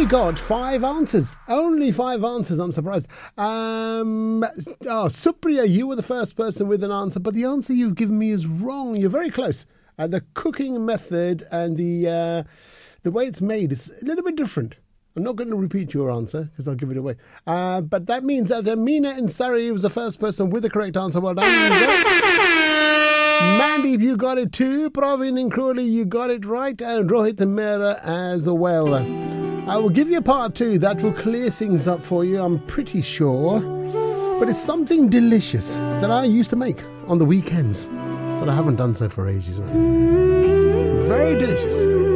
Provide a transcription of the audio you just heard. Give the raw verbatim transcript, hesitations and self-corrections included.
got five answers. Only five answers. I'm surprised. Um, oh, Supriya, you were the first person with an answer, but the answer you've given me is wrong. You're very close. Uh, the cooking method and the uh, the way it's made is a little bit different. I'm not going to repeat your answer because I'll give it away. Uh, but that means that Amina in Surrey was the first person with the correct answer. Well done. Mandeep, you got it too. Praveen in Crawley, you got it right. And Rohit and Mera as well. I will give you part two. That will clear things up for you, I'm pretty sure. But it's something delicious that I used to make on the weekends. But I haven't done so for ages. Very delicious.